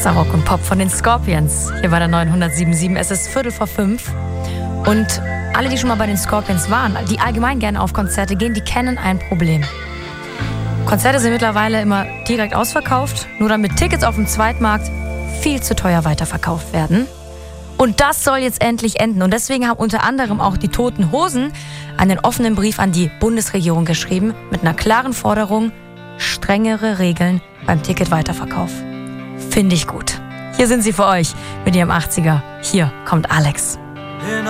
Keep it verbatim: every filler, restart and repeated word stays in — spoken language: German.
Rock und Pop von den Scorpions. Hier bei der neunhundertsieben Komma sieben. Es ist Viertel vor fünf. Und alle, die schon mal bei den Scorpions waren, die allgemein gerne auf Konzerte gehen, die kennen ein Problem. Konzerte sind mittlerweile immer direkt ausverkauft, nur damit Tickets auf dem Zweitmarkt viel zu teuer weiterverkauft werden. Und das soll jetzt endlich enden. Und deswegen haben unter anderem auch die Toten Hosen einen offenen Brief an die Bundesregierung geschrieben mit einer klaren Forderung: strengere Regeln beim Ticketweiterverkauf. Finde ich gut. Hier sind sie für euch mit ihrem achtziger. Hier kommt Alex.